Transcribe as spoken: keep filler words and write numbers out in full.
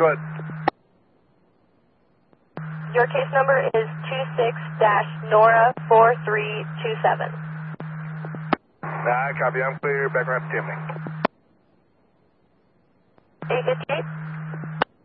go ahead. Your case number is two six dash Nora four three two seven. Nah, copy. I'm clear. Background to Timmy. eight fifty-eight.